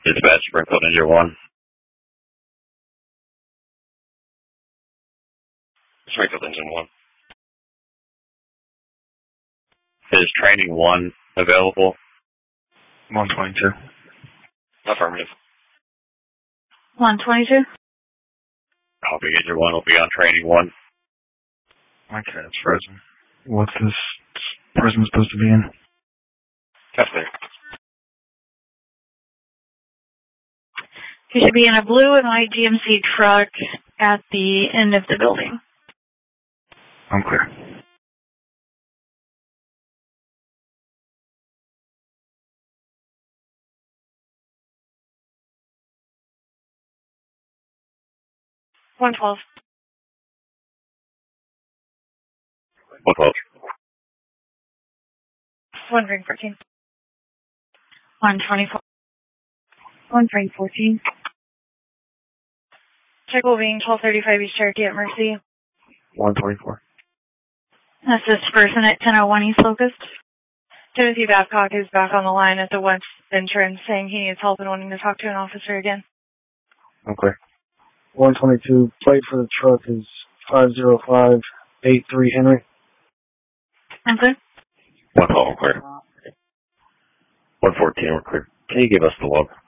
Dispatch Springfield Engine 1. Springfield Engine 1. Is training 1 available? 122. Affirmative. 122. Copy. Engine 1 will be on training 1. Okay, it's frozen. What's this person supposed to be in? F3. He should be in a blue and white GMC truck at the end of the building. I'm clear. One 12. 112. 114. 124. 1314. Check will being 1235 East Cherokee at Mercy. 124. Assist person at 1001 East Locust. Timothy Babcock is back on the line at the West entrance saying he needs help and wanting to talk to an officer again. I'm clear. 122, plate for the truck is 50583 Henry. I'm clear. 112, we're clear. 114, we're clear. Can you give us the log?